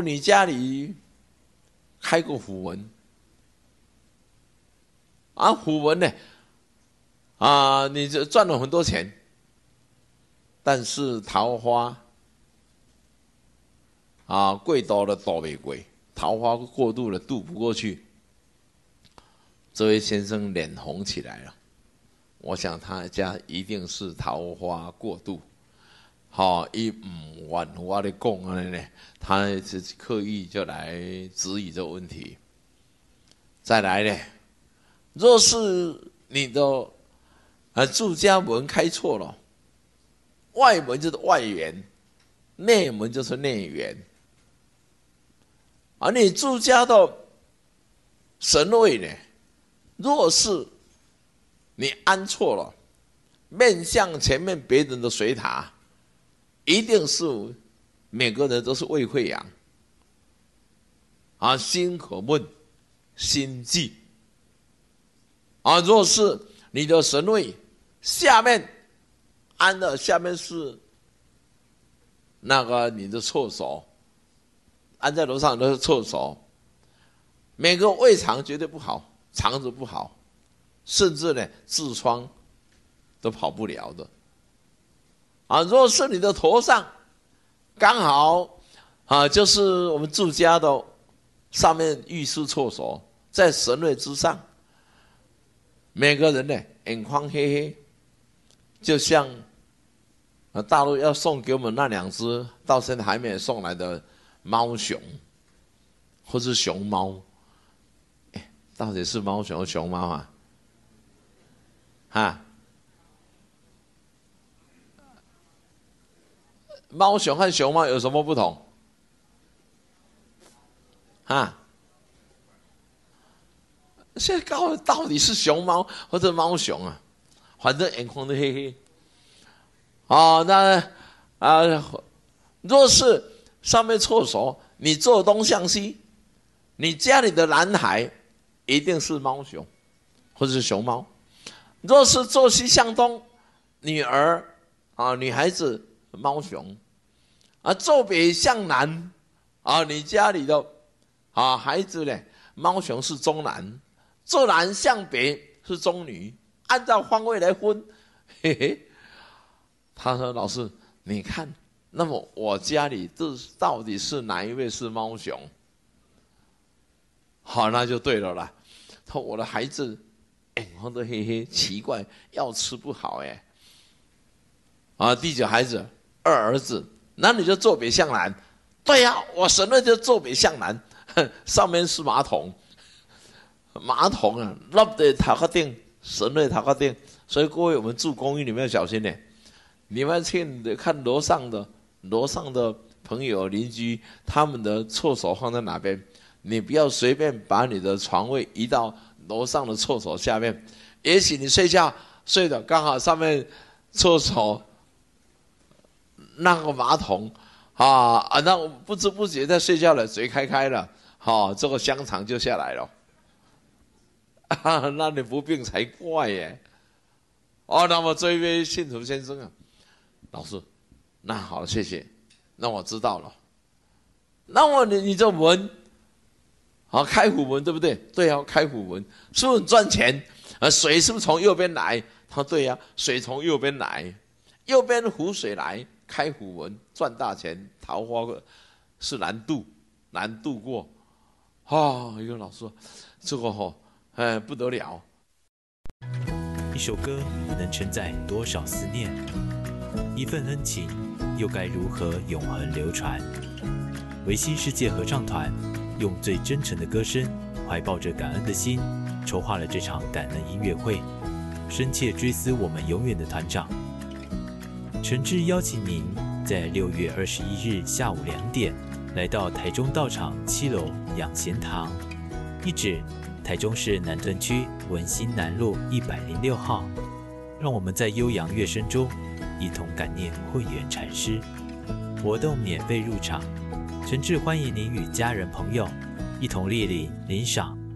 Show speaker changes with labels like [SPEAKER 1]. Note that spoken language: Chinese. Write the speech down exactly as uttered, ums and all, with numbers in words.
[SPEAKER 1] 你家里开过虎门，啊，虎门呢，啊，你就赚了很多钱，但是桃花啊，贵多了躲不过，桃花过度了渡不过去。这位先生脸红起来了，我想他家一定是桃花过度。好、哦，伊唔愿我咧讲安尼呢，他是刻意就来质疑这个问题。再来呢，若是你的啊住家门开错了，外门就是外缘，内门就是内缘。而你住家的神位呢，若是你安错了，面向前面别人的水塔，一定是每个人都是胃溃疡啊，心可闷，心悸啊。若是你的神位下面安的下面是那个你的厕所，安在楼上的厕所，每个胃肠绝对不好，肠子不好，甚至呢痔疮都跑不了的。啊，若是你的头上刚好啊，就是我们住家的上面浴室厕所在神位之上，每个人呢眼眶黑黑，就像啊大陆要送给我们那两只到现在还没有送来的猫熊，或是熊猫，哎，到底是猫熊或熊猫啊？哈？猫熊和熊猫有什么不同？啊？现在搞的到底是熊猫或者猫熊啊？反正眼眶都黑黑。哦，那啊，若是上面厕所你坐东向西，你家里的男孩一定是猫熊或者是熊猫；若是坐西向东，女儿啊，女孩子。猫熊啊，坐北向南啊，你家里的啊孩子呢，猫熊是中男，坐南向北是中女，按照方位来分。嘿嘿，他说：“老师，你看，那么我家里这到底是哪一位是猫熊？”好，那就对了啦。他说：“我的孩子眼眶都黑黑，奇怪，药吃不好哎。”啊，第九孩子。二儿子，那你就坐北向南。对呀、啊，我神位就坐北向南，上面是马桶，马桶啊，落的头壳顶，神位头壳顶。所以各位，我们住公寓里面要小心点，你们去看楼上的楼上的朋友邻居，他们的厕所放在哪边，你不要随便把你的床位移到楼上的厕所下面。也许你睡觉睡的刚好上面厕所。那个马桶啊啊，那我不知不觉在睡觉了，嘴开开了，好、啊，这个香肠就下来了，啊，那你不病才怪耶！哦，那么这一位信徒先生啊，老师，那好了，谢谢，那我知道了。那我你你这门，好、啊、开虎门对不对？对啊，开虎门是不是赚钱？啊，水是不是从右边来？他说对呀、啊，水从右边来，右边湖水来。开虎门赚大钱，桃花是难渡，难渡过。啊，一个老师说，这个吼、哦，哎不得了。
[SPEAKER 2] 一首歌能承载多少思念？一份恩情又该如何永恒流传？维新世界合唱团用最真诚的歌声，怀抱着感恩的心，筹划了这场感恩音乐会，深切追思我们永远的团长。诚挚邀请您在六月二十一日下午两点来到台中道场七楼养贤堂，地址台中市南屯区文心南路一百零六号。让我们在悠扬乐声中一同感念慧远禅师。活动免费入场，诚挚欢迎您与家人朋友一同莅临领赏